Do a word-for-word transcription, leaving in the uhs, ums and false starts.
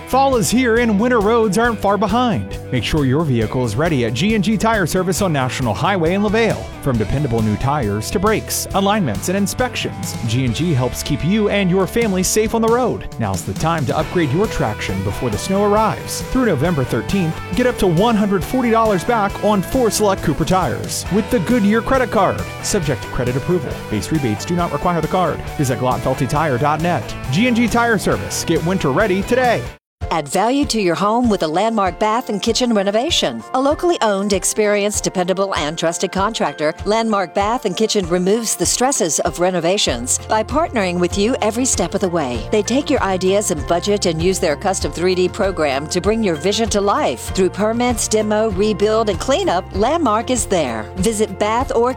Fall is here and winter roads aren't far behind. Make sure your vehicle is ready at G and G Tire Service on National Highway in LaVale. From dependable new tires to brakes, alignments, and inspections, G and G helps keep you and your family safe on the road. Now's the time to upgrade your traction before the snow arrives. Through November thirteenth, get up to one hundred forty dollars back on four select Cooper tires with the Goodyear credit card. Subject to credit approval. Base rebates do not require the card. Visit glotfelty tire dot net. G and G Tire Service. Get winter ready today. Add value to your home with a Landmark Bath and Kitchen renovation. A locally owned, experienced, dependable, and trusted contractor, Landmark Bath and Kitchen removes the stresses of renovations by partnering with you every step of the way. They take your ideas and budget and use their custom three D program to bring your vision to life. Through permits, demo, rebuild, and cleanup, Landmark is there. Visit bath or